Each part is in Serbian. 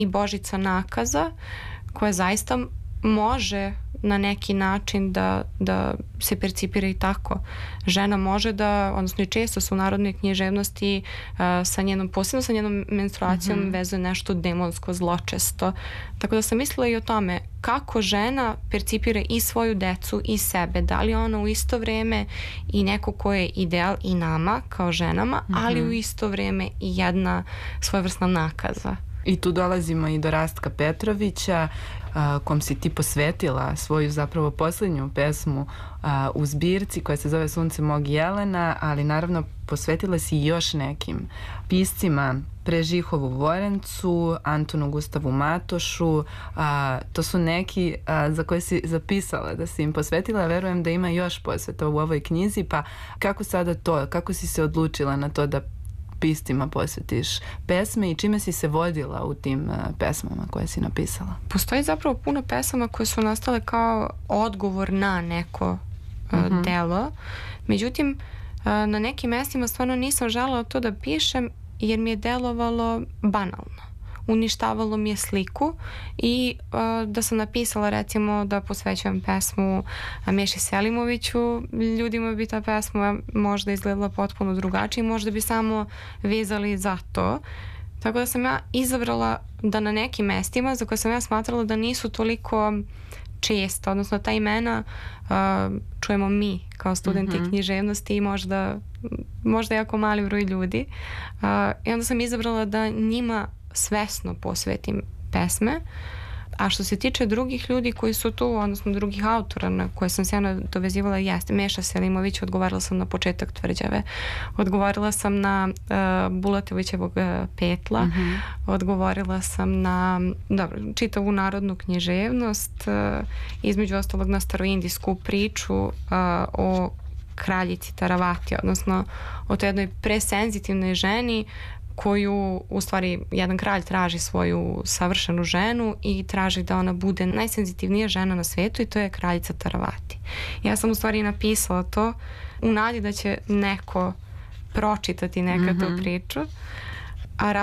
i božica nakaza koja zaista može na neki način da se percipira i tako. Žena može da, odnosno i često se u narodnoj književnosti sa njenom, posebno sa njenom menstruacijom vezuje nešto demonsko, zločesto. Tako da sam mislila i o tome kako žena percipira i svoju decu i sebe. Da li ona u isto vreme i neko ko je ideal i nama kao ženama, ali u isto vreme i jedna svojevrsna nakaza. I tu dolazimo i do Rastka Petrovića, kom si ti posvetila svoju zapravo posljednju pesmu u zbirci koja se zove Sunce mog Jelena, ali naravno posvetila si još nekim piscima, Prežihovu Vorencu, Antonu Gustavu Matošu. To su neki za koje si zapisala da si im posvetila. Verujem da ima još posveta u ovoj knjizi, pa kako sada to, kako si se odlučila na to da piscima posvetiš pesme i čime si se vodila u tim pesmama koje si napisala? Postoji zapravo puno pesama koje su nastale kao odgovor na neko delo. Međutim, na nekim mestima stvarno nisam želela to da pišem jer mi je delovalo banalno. Uništavalo mi je sliku i da sam napisala recimo da posvećujem pesmu Meši Selimoviću, ljudima bi ta pesma možda izgledala potpuno drugačije, možda bi samo vezali za to. Tako da sam ja izabrala da na nekim mestima za koje sam ja smatrala da nisu toliko često, odnosno ta imena čujemo mi kao studenti književnosti i možda jako mali broj ljudi. I onda sam izabrala da njima svesno posvetim pesme. A što se tiče drugih ljudi koji su tu, odnosno drugih autora na koje sam se ja nadovezivala, jeste Meša Selimović, odgovarala sam na početak Tvrđave, odgovorila sam na Bulatovićevog Petla, odgovorila sam na čitavu narodnu književnost, između ostalog na staroindijsku priču o kraljici Taravati, odnosno o toj jednoj presenzitivnoj ženi koju u stvari jedan kralj traži svoju savršenu ženu i traži da ona bude najsenzitivnija žena na svetu i to je kraljica Taravati. Ja sam u stvari napisala to u nadi da će neko pročitati nekad tu priču. A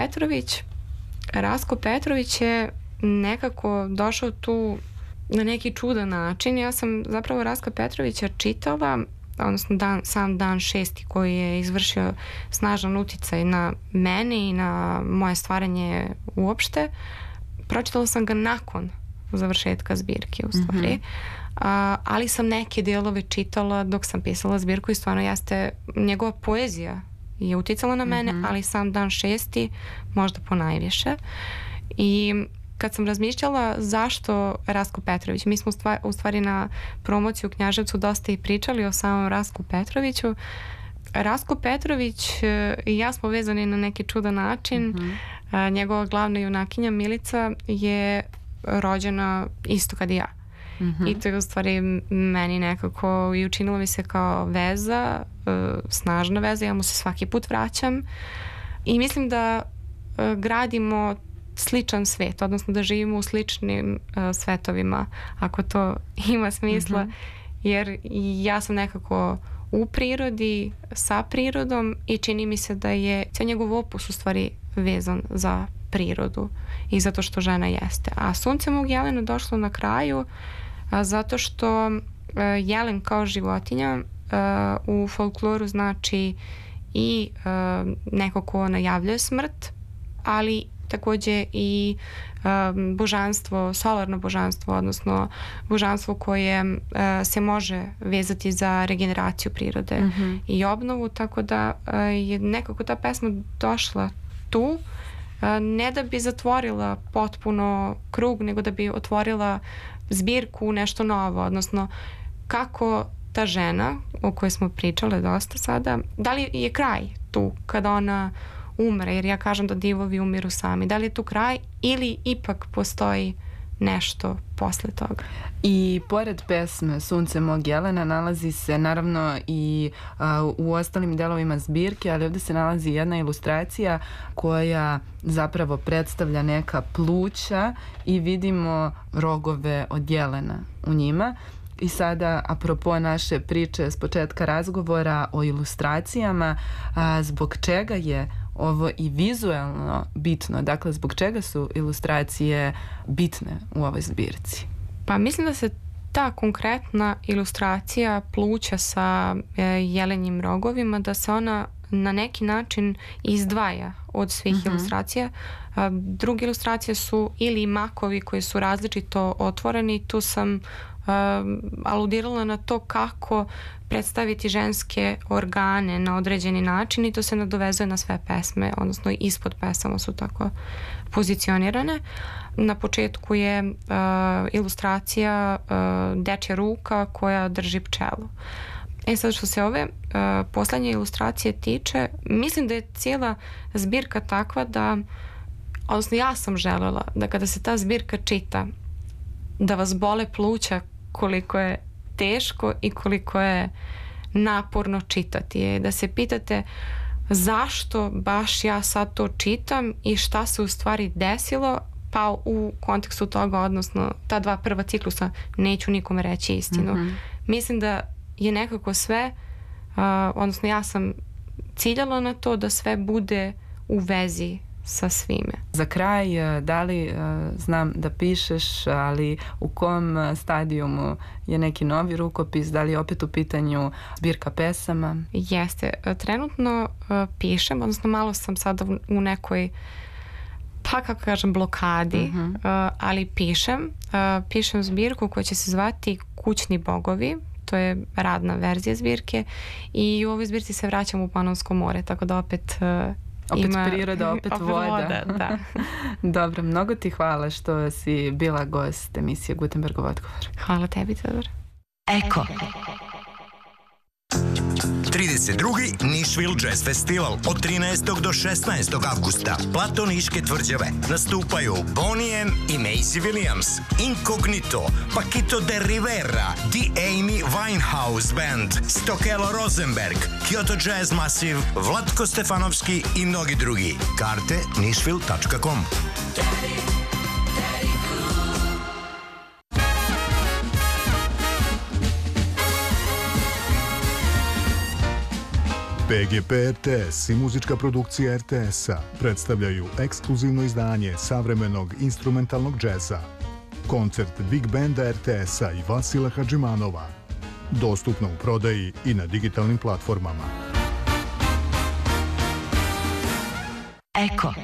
Rastko Petrović je nekako došao tu na neki čudan način. Ja sam zapravo Rastka Petrovića čitala, odnosno sam dan 6. koji je izvršio snažan uticaj na mene i na moje stvaranje uopšte. Pročitala sam ga nakon završetka zbirke u stvari, ali sam neke dijelove čitala dok sam pisala zbirku i stvarno jeste, njegova poezija je uticala na mene, ali sam dan 6. možda ponajviše. I kad sam razmišljala zašto Rastko Petrović, mi smo u stvari na promociju u Knjaževcu dosta i pričali o samom Rastku Petroviću. Rastko Petrović i ja smo vezani na neki čudan način. Njegova glavna junakinja Milica je rođena isto kad i ja. I to je u stvari meni nekako i učinilo mi se kao veza, snažna veza, ja mu se svaki put vraćam i mislim da gradimo sličan svet, odnosno da živimo u sličnim svetovima, ako to ima smisla, jer ja sam nekako u prirodi, sa prirodom i čini mi se da je cijel njegov opus u stvari vezan za prirodu i zato što žena jeste. A Sunce mog Jelena došlo na kraju zato što jelen kao životinja u folkloru znači i neko ko najavljuje smrt, ali takođe i božanstvo, solarno božanstvo, odnosno božanstvo koje se može vezati za regeneraciju prirode i obnovu, tako da je nekako ta pesma došla tu, ne da bi zatvorila potpuno krug, nego da bi otvorila zbirku nešto novo, odnosno kako ta žena o kojoj smo pričale dosta sada, da li je kraj tu kada ona umre, jer ja kažem da divovi umiru sami. Da li je tu kraj ili ipak postoji nešto posle toga? I pored pesme Sunce mog Jelena nalazi se naravno i u ostalim delovima zbirke, ali ovdje se nalazi jedna ilustracija koja zapravo predstavlja neka pluća i vidimo rogove od jelena u njima. I sada, apropo naše priče s početka razgovora o ilustracijama, zbog čega je ovo i vizuelno bitno? Dakle, zbog čega su ilustracije bitne u ovoj zbirci? Pa mislim da se ta konkretna ilustracija pluća sa jelenjim rogovima, da se ona na neki način izdvaja od svih ilustracija. Druge ilustracije su ili makovi koji su različito otvoreni. Tu sam aludirala na to kako predstaviti ženske organe na određeni način i to se nadovezuje na sve pesme, odnosno ispod pesama su tako pozicionirane. Na početku je ilustracija dečja ruka koja drži pčelu. Sad što se ove poslednje ilustracije tiče, mislim da je cijela zbirka takva da, odnosno ja sam želela da kada se ta zbirka čita, da vas bole pluća koliko je teško i koliko je naporno čitati je, da se pitate zašto baš ja sad to čitam i šta se u stvari desilo, pa u kontekstu toga, odnosno ta dva prva ciklusa, neću nikome reći istinu. Mislim da je nekako sve, odnosno ja sam ciljala na to da sve bude u vezi sa svime. Za kraj, da li znam da pišeš, ali u kom stadijumu je neki novi rukopis, da li je opet u pitanju zbirka pesama? Jeste. Trenutno pišem, odnosno malo sam sada u nekoj, pa kako kažem, blokadi, ali pišem zbirku koja će se zvati Kućni bogovi. To je radna verzija zbirke i u ovoj zbirci se vraćam u Panonsko more, tako da opet ima priroda, opet voda. Da. Dobro, mnogo ti hvala što si bila gost emisije Gutenbergov odgovor. Hvala tebi, Teodor. Eko. 32. Nišvil Jazz Festival od 13. do 16. avgusta. Plato Niške tvrđave. Nastupaju Bonnie M i Maisie Williams, Incognito, Paquito de Rivera, The Amy Winehouse Band, Stokelo Rosenberg, Kyoto Jazz Massive, Vlatko Stefanovski i mnogi drugi. Karte nišvil.com. PGP RTS i muzička produkcija RTS-a predstavljaju ekskluzivno izdanje savremenog instrumentalnog džeza. Koncert Big Banda RTS-a i Vasila Hadžimanova. Dostupno u prodaji i na digitalnim platformama. Eko.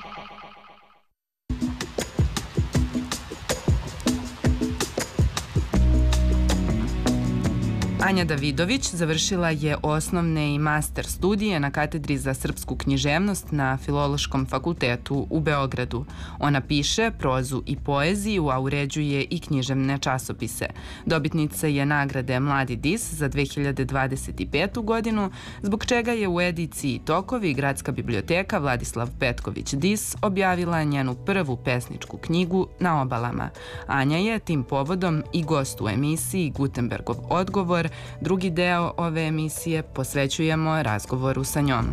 Anja Davidović završila je osnovne i master studije na katedri za srpsku književnost na Filološkom fakultetu u Beogradu. Ona piše prozu i poeziju, a uređuje i književne časopise. Dobitnica je nagrade Mladi dis za 2025. godinu, zbog čega je u ediciji Tokovi Gradska biblioteka Vladislav Petković Dis objavila njenu prvu pesničku knjigu Na obalama. Anja je tim povodom i gost u emisiji Gutenbergov odgovor. Drugi deo ove emisije posvećujemo razgovoru sa njom.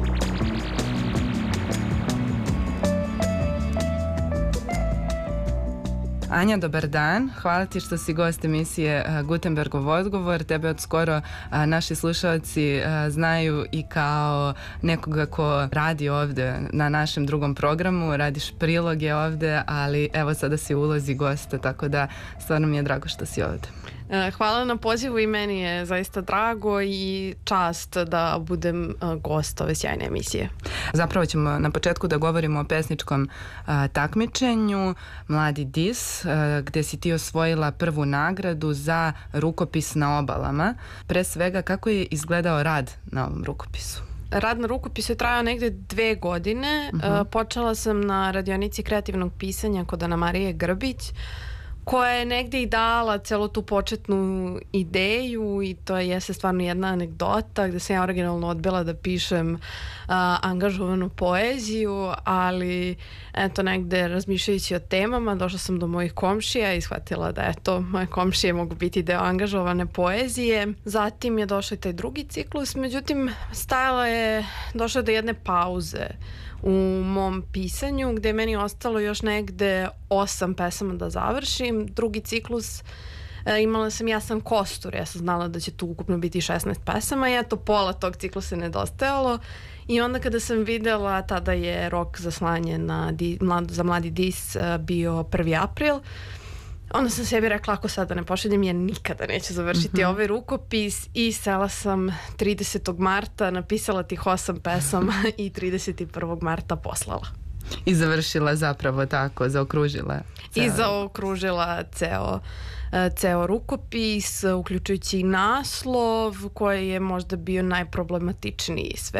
Anja, dobar dan. Hvala ti što si gost emisije Gutenbergov odgovor. Tebe od skoro naši slušalci znaju i kao nekoga ko radi ovde na našem drugom programu. Radiš priloge ovde, ali evo sada si u ulozi gosta, tako da stvarno mi je drago što si ovde. Hvala na pozivu i meni je zaista drago i čast da budem gost ove sjajne emisije. Zapravo ćemo na početku da govorimo o pesničkom takmičenju Mladi dis, gde si ti osvojila prvu nagradu za rukopis Na obalama. Pre svega, kako je izgledao rad na ovom rukopisu? Rad na rukopisu je trajao negde 2 godine. Počela sam na radionici kreativnog pisanja kod Ana Marije Grbić, koja je negde i dala celu tu početnu ideju i to jeste stvarno jedna anegdota gde sam ja originalno odbila da pišem angažovanu poeziju, ali eto negde razmišljajući o temama došla sam do mojih komšija i shvatila da eto moje komšije mogu biti deo angažovane poezije. Zatim je došao i taj drugi ciklus, međutim došlo do jedne pauze u mom pisanju gde je meni ostalo još negde 8 pesama da završim. Drugi ciklus imala sam jasan kostur, ja sam znala da će tu ukupno biti 16 pesama i eto pola tog ciklusa nedostajalo I onda kada sam videla, tada je rok za slanje za mladi dis bio 1. april, onda sam sebi rekla, ako sada ne pošaljem, ja nikada neću završiti ovaj rukopis i sela sam 30. marta, napisala tih 8 pesama i 31. marta poslala. I završila zapravo tako, zaokružila. I zaokružila ceo rukopis, uključujući i naslov koji je možda bio najproblematičniji sve